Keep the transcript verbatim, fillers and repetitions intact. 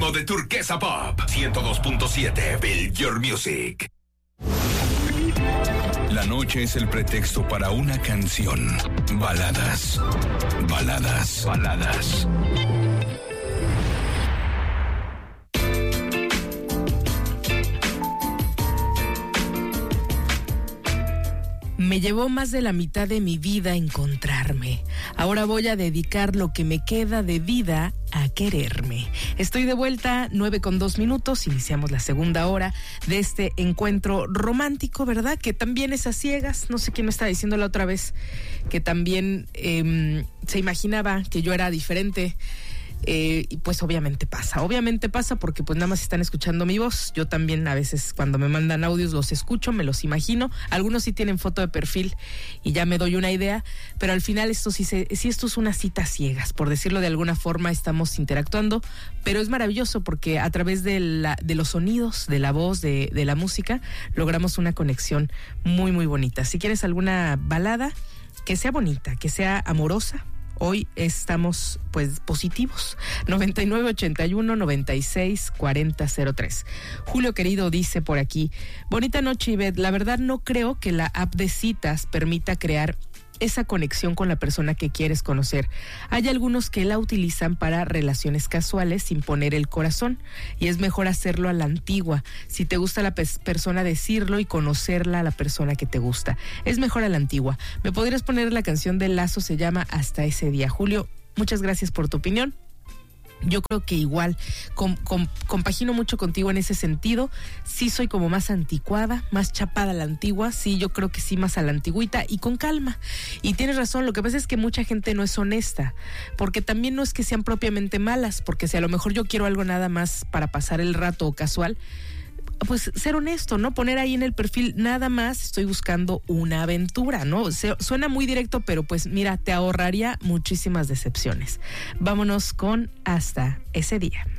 ritmo de Turquesa Pop. ciento dos punto siete, Build Your Music. La noche es el pretexto para una canción. Baladas, baladas, baladas. Me llevó más de la mitad de mi vida encontrarme. Ahora voy a dedicar lo que me queda de vida a quererme. Estoy de vuelta, nueve con dos minutos. Iniciamos la segunda hora de este encuentro romántico, ¿verdad? Que también es a ciegas. No sé quién me estaba diciendo la otra vez que también eh, se imaginaba que yo era diferente. Eh, y pues obviamente pasa, obviamente pasa porque pues nada más están escuchando mi voz. Yo también a veces cuando me mandan audios los escucho, me los imagino. Algunos sí tienen foto de perfil y ya me doy una idea, pero al final esto sí, se, sí esto es una cita ciegas, por decirlo de alguna forma. Estamos interactuando, pero es maravilloso porque a través de, la, de los sonidos, de la voz, de, de la música, logramos una conexión muy muy bonita. Si quieres alguna balada que sea bonita, que sea amorosa, hoy estamos pues positivos. noventa y nueve ochenta y uno noventa y seis cuarenta cero tres. Julio querido dice por aquí: bonita noche, Ivette. La verdad no creo que la app de citas permita crear esa conexión con la persona que quieres conocer. Hay algunos que la utilizan para relaciones casuales sin poner el corazón, y es mejor hacerlo a la antigua. Si te gusta la pe- persona, decirlo y conocerla a la persona que te gusta. Es mejor a la antigua. ¿Me podrías poner la canción de Lazo? Se llama Hasta ese día. Julio, muchas gracias por tu opinión. Yo creo que igual com, com, compagino mucho contigo en ese sentido. Sí soy como más anticuada, más chapada a la antigua. Sí, yo creo que sí, más a la antigüita y con calma. Y tienes razón, lo que pasa es que mucha gente no es honesta, porque también no es que sean propiamente malas, porque si a lo mejor yo quiero algo nada más para pasar el rato o casual, pues ser honesto, ¿no? Poner ahí en el perfil, nada más estoy buscando una aventura, ¿no? Se, suena muy directo, pero pues mira, te ahorraría muchísimas decepciones. Vámonos con Hasta ese día.